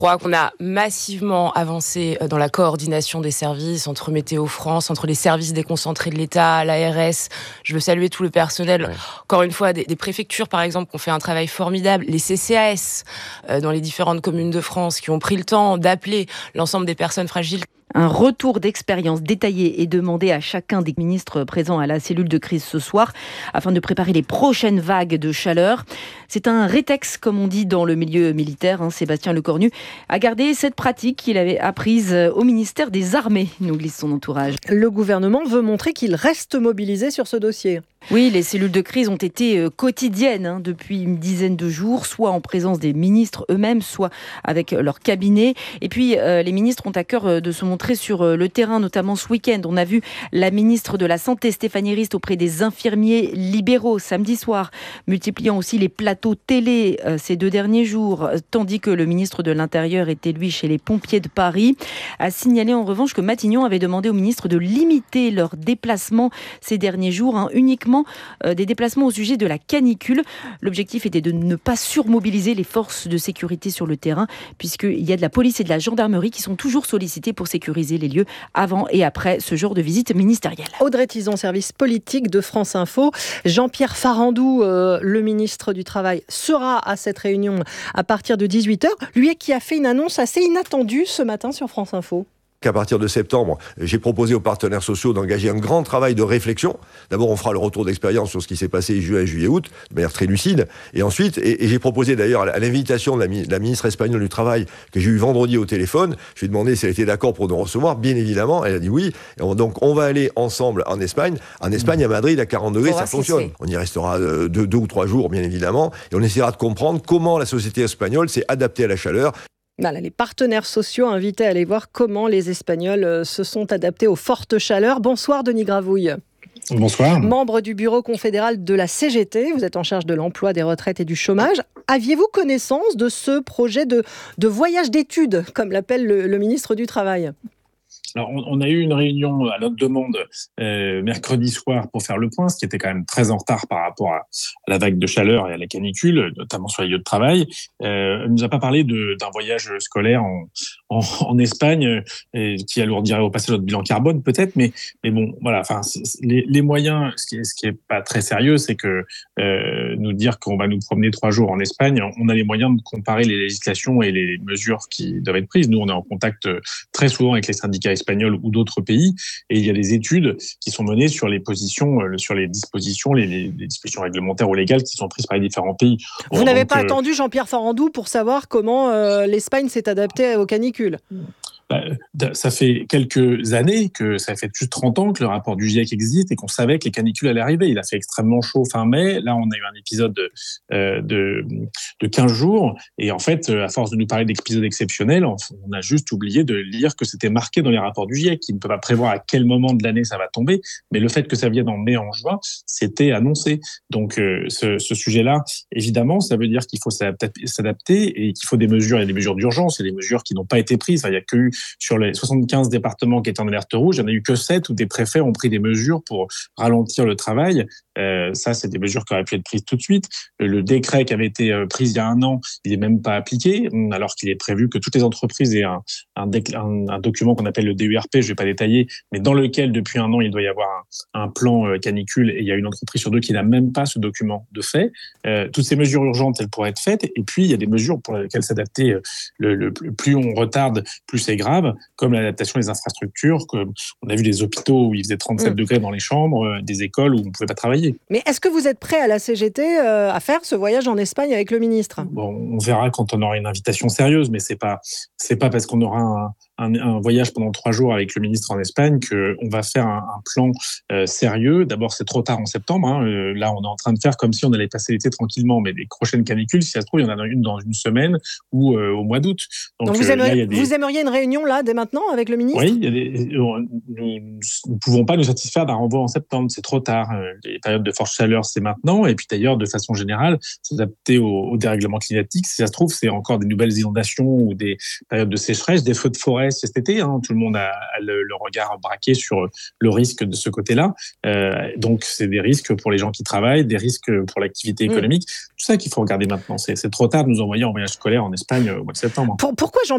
Je crois qu'on a massivement avancé dans la coordination des services entre Météo France, entre les services déconcentrés de l'État, l'ARS. Je veux saluer tout le personnel, encore une fois, des préfectures, par exemple, qui ont fait un travail formidable, les CCAS dans les différentes communes de France, qui ont pris le temps d'appeler l'ensemble des personnes fragiles. Un retour d'expérience détaillé est demandé à chacun des ministres présents à la cellule de crise ce soir afin de préparer les prochaines vagues de chaleur. C'est un rétex, comme on dit dans le milieu militaire. Sébastien Lecornu a gardé cette pratique qu'il avait apprise au ministère des Armées, nous glisse son entourage. Le gouvernement veut montrer qu'il reste mobilisé sur ce dossier. Oui, les cellules de crise ont été quotidiennes depuis une dizaine de jours, soit en présence des ministres eux-mêmes, soit avec leur cabinet. Et puis, les ministres ont à cœur de se montrer sur le terrain, notamment ce week-end. On a vu la ministre de la Santé, Stéphanie Rist, auprès des infirmiers libéraux samedi soir, multipliant aussi les plateaux télé ces 2 derniers jours, tandis que le ministre de l'Intérieur était, lui, chez les pompiers de Paris. A signalé en revanche que Matignon avait demandé aux ministres de limiter leurs déplacements ces derniers jours, uniquement des déplacements au sujet de la canicule. L'objectif était de ne pas surmobiliser les forces de sécurité sur le terrain, puisqu'il y a de la police et de la gendarmerie qui sont toujours sollicités pour sécuriser les lieux avant et après ce genre de visite ministérielle. Audrey Tizon, service politique de France Info. Jean-Pierre Farandou, le ministre du Travail, sera à cette réunion à partir de 18h. Lui qui a fait une annonce assez inattendue ce matin sur France Info. Qu'à partir de septembre, j'ai proposé aux partenaires sociaux d'engager un grand travail de réflexion. D'abord, on fera le retour d'expérience sur ce qui s'est passé juin, juillet, août, de manière très lucide. Et ensuite, et j'ai proposé d'ailleurs à l'invitation de la ministre espagnole du Travail, que j'ai eu vendredi au téléphone, je lui ai demandé si elle était d'accord pour nous recevoir. Bien évidemment, elle a dit oui. Donc, on va aller ensemble en Espagne. En Espagne, à Madrid, à 40 degrés, ça fonctionne. On y restera 2 ou 3 jours, bien évidemment. Et on essaiera de comprendre comment la société espagnole s'est adaptée à la chaleur. Voilà, les partenaires sociaux invités à aller voir comment les Espagnols se sont adaptés aux fortes chaleurs. Bonsoir Denis Gravouille. Bonsoir. Membre du bureau confédéral de la CGT, vous êtes en charge de l'emploi, des retraites et du chômage. Aviez-vous connaissance de ce projet de voyage d'études, comme l'appelle le ministre du Travail ? Alors, on a eu une réunion à notre demande mercredi soir pour faire le point, ce qui était quand même très en retard par rapport à la vague de chaleur et à la canicule, notamment sur les lieux de travail. Elle nous a pas parlé d'un voyage scolaire en Espagne qui alourdirait au passage notre bilan carbone peut-être, mais bon, voilà. Enfin, les moyens, ce qui est pas très sérieux, c'est que nous dire qu'on va nous promener 3 jours en Espagne, on a les moyens de comparer les législations et les mesures qui doivent être prises. Nous, on est en contact très souvent avec les syndicats espagnols ou d'autres pays, et il y a des études qui sont menées sur les positions, sur les dispositions, les dispositions réglementaires ou légales qui sont prises par les différents pays. Vous n'avez pas attendu Jean-Pierre Farandou pour savoir comment l'Espagne s'est adaptée aux canicules ? Ça fait quelques années, que ça fait plus de 30 ans que le rapport du GIEC existe et qu'on savait que les canicules allaient arriver. Il a fait extrêmement chaud fin mai. Là, on a eu un épisode de 15 jours. Et en fait, à force de nous parler d'épisodes exceptionnels, on a juste oublié de lire que c'était marqué dans les rapports du GIEC, qui ne peut pas prévoir à quel moment de l'année ça va tomber. Mais le fait que ça vienne en mai, en juin, c'était annoncé. Donc, ce sujet-là, évidemment, ça veut dire qu'il faut s'adapter et qu'il faut des mesures. Il y a des mesures d'urgence, il y a des mesures qui n'ont pas été prises. Enfin, il y a que eu sur les 75 départements qui étaient en alerte rouge, il n'y en a eu que 7 où des préfets ont pris des mesures pour ralentir le travail. Ça, c'est des mesures qui auraient pu être prises tout de suite. Le décret qui avait été pris il y a 1 an, il n'est même pas appliqué, alors qu'il est prévu que toutes les entreprises aient un document qu'on appelle le DURP, je ne vais pas détailler, mais dans lequel, depuis 1 an, il doit y avoir un plan canicule, et il y a une entreprise sur 2 qui n'a même pas ce document de fait. Toutes ces mesures urgentes, elles pourraient être faites, et puis il y a des mesures pour lesquelles s'adapter. Plus on retarde, plus c'est grave, comme l'adaptation des infrastructures. On a vu des hôpitaux où il faisait 37 degrés dans les chambres, des écoles où on ne pouvait pas travailler. Mais est-ce que vous êtes prêt à la CGT à faire ce voyage en Espagne avec le ministre ? Bon, on verra quand on aura une invitation sérieuse, mais c'est pas parce qu'on aura un voyage pendant 3 jours avec le ministre en Espagne qu'on va faire un plan sérieux. D'abord, c'est trop tard en septembre. Là, on est en train de faire comme si on allait passer l'été tranquillement, mais les prochaines canicules, si ça se trouve, il y en a une dans une semaine ou au mois d'août. Donc vous aimeriez une réunion là, dès maintenant, avec le ministre ? Oui, nous ne pouvons pas nous satisfaire d'un renvoi en septembre, c'est trop tard. Les périodes de forte chaleur, c'est maintenant. Et puis d'ailleurs, de façon générale, s'adapter au dérèglement climatique, si ça se trouve, c'est encore des nouvelles inondations ou des périodes de sécheresse, des feux de forêt cet été. Tout le monde a le regard braqué sur le risque de ce côté-là. Donc, c'est des risques pour les gens qui travaillent, des risques pour l'activité économique. Tout ça qu'il faut regarder maintenant. C'est trop tard de nous envoyer en voyage scolaire en Espagne au mois de septembre. Pourquoi